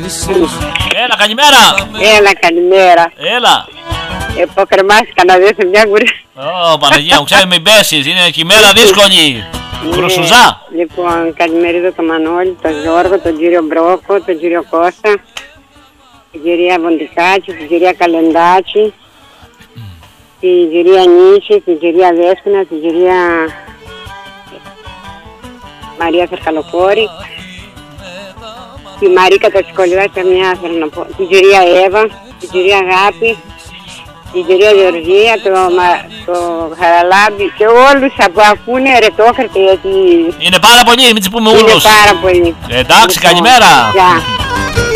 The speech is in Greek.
Έλα, καλημέρα. Έλα, καλημέρα. Έλα. Κρεμάστηκα να δεις μια γουριά. Ω, Παναγία μου, ξέρεις μην πέσεις, είναι και η μέρα δύσκολη. Χρυσουζά. Λοιπόν, καλημερίζω τον Μανώλη, τον Γιώργο, τον κύριο Μπρόκο, τον κύριο Κώστα, την κυρία Βοντικάκη, την κυρία Καλεντάκη, την κυρία Νίση, την κυρία Δέσποινα, την κυρία Μαρία Θερκαλοφόρη, τη Μαρίκα Ταξικολιβά, μια θέλω να πω, την κυρία Εύα, την κυρία Αγάπη, την κυρία Γεωργία, το Χαραλάμπη και όλους που ακούνε ρετόκριτοι, γιατί είναι πάρα πολύ, μην τις πούμε όλους. Είναι πάρα πολύ. Εντάξει, καλημέρα. Γεια.